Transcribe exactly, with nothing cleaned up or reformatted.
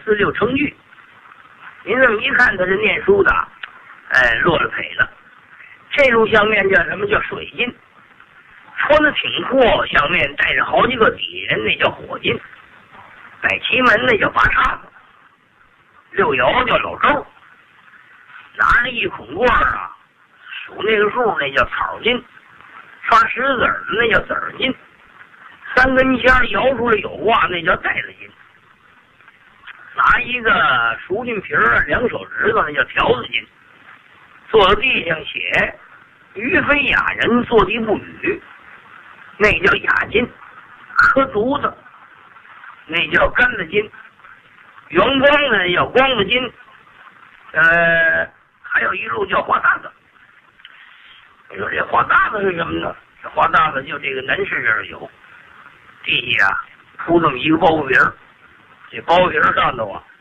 四六成句。您这么一看，他是念书的，哎，落了腿了。这路相面叫什么？叫水金。穿的挺阔，相面带着好几个底人，那叫火金。摆旗门那叫八叉子。六爻叫老周。拿着一孔棍儿啊，数那个数，那叫草金。刷石子儿的那叫子儿金。三根签摇出来有卦，那叫带子金。拿一个熟金皮儿，两手指头，那叫条子金。坐到地上写于非雅人，坐地不语，那叫雅金。磕竹子，那叫干子金。圆光的那叫光子金。呃，还有一路叫花大子。你说这花大子是什么呢？这花大子就这个南市这儿有，地下啊铺这么一个包袱皮儿，这包袱皮儿上头啊